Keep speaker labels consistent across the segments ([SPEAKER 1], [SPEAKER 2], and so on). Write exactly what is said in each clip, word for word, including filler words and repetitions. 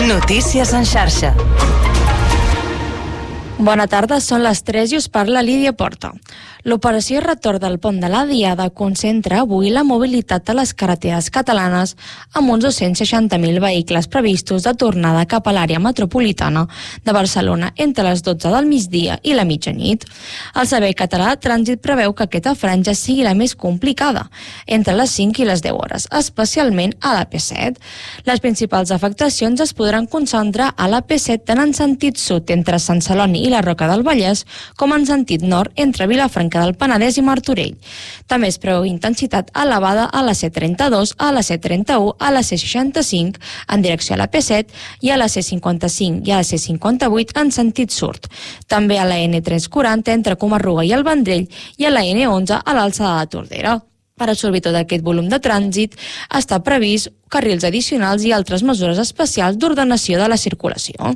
[SPEAKER 1] Notícies en xarxa.
[SPEAKER 2] Bona tarda, són les tres i us parla Lídia Porta. L'operació Retorn del Pont de la Diada concentra avui la mobilitat a les carreteres catalanes amb uns dos-cents seixanta mil vehicles previstos de tornada cap a l'àrea metropolitana de Barcelona entre les dotze del migdia i la mitjanit. El Servei Català de Trànsit preveu que aquesta franja sigui la més complicada, entre les cinc i les deu hores, especialment a la P set. Les principals afectacions es podran concentrar a la P set tant en sentit sud entre Sant Celoni i la Roca del Vallès com en sentit nord entre Vilafranca del Penedès i Martorell. També es preveu intensitat elevada a la C trenta-dos, a la C trenta-u, a la C seixanta-cinc en direcció a la P set i a la C cinquanta-cinc i a la C cinquanta-vuit en sentit sud. També a la N tres cents quaranta entre Comarruga i el Vendrell i a la N onze a l'alçada de Tordera. Per absorbir tot aquest volum de trànsit està previst carrils addicionals i altres mesures especials d'ordenació de la circulació.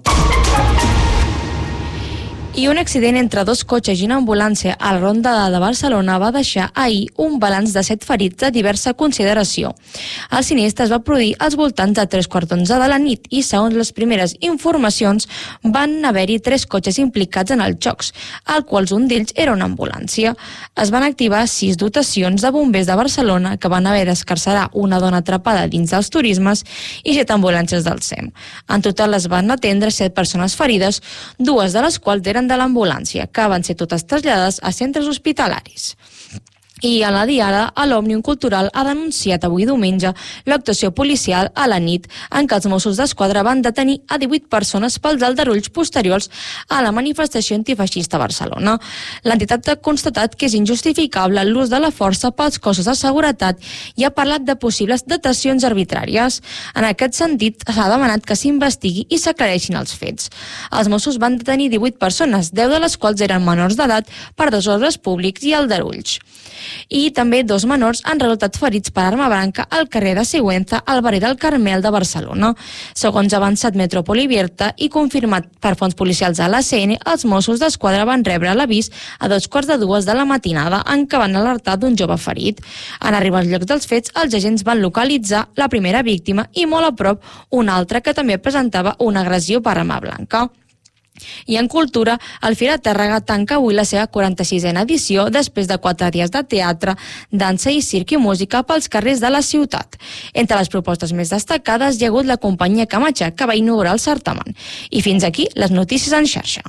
[SPEAKER 2] I un accident entre dos cotxes i una ambulància a la Ronda de Barcelona va deixar ahir un balanç de set ferits de diversa consideració. El sinistre es va produir als voltants de tres quarts d'onze de la nit i, segons les primeres informacions, van haver-hi tres cotxes implicats en els xocs, al quals un d'ells era una ambulància. Es van activar sis dotacions de bombers de Barcelona que van haver d'escarcerar una dona atrapada dins dels turismes i set ambulàncies del S E M. En total es van atendre set persones ferides, dues de les quals eren de l'ambulància, que van ser totes traslladades a centres hospitalaris. I a la Diada, l'Òmnium Cultural ha denunciat avui diumenge l'actuació policial a la nit en què els Mossos d'Esquadra van detenir a divuit persones pels aldarulls posteriors a la manifestació antifeixista a Barcelona. L'entitat ha constatat que és injustificable l'ús de la força pels cossos de seguretat i ha parlat de possibles detencions arbitràries. En aquest sentit, s'ha demanat que s'investigui i s'aclareixin els fets. Els Mossos van detenir divuit persones, deu de les quals eren menors d'edat, per desordres públics i aldarulls. I també dos menors han resultat ferits per arma branca al carrer de Sigüenza, al barri del Carmel de Barcelona. Segons ha avançat Metrópoli Abierta i confirmat per fonts policials a l'A C N, els Mossos d'Esquadra van rebre l'avís a dos quarts de dues de la matinada en què van alertar d'un jove ferit. En arribar als llocs dels fets, els agents van localitzar la primera víctima i molt a prop una altra que també presentava una agressió per arma blanca. I en cultura, el Fira Tàrrega tanca avui la seva quaranta-sisena edició després de quatre dies de teatre, dansa i circ i música pels carrers de la ciutat. Entre les propostes més destacades hi ha hagut la companyia Camatxa, que va inaugurar el certamen. I fins aquí les notícies en xarxa.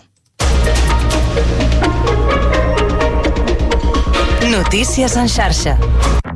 [SPEAKER 1] Notícies en xarxa.